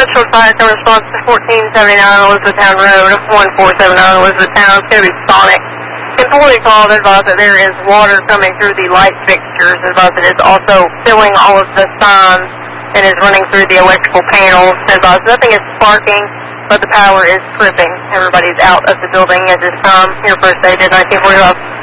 Central Fire Company response to 1479 Elizabethtown Road, 1479 Elizabethtown. It's going to be Sonic. Employee called advised that there is water coming through the light fixtures, advised that it's also filling all of the signs and is running through the electrical panels. Advised nothing is sparking, but the power is tripping. Everybody's out of the building at this time. Here first aid at 1945.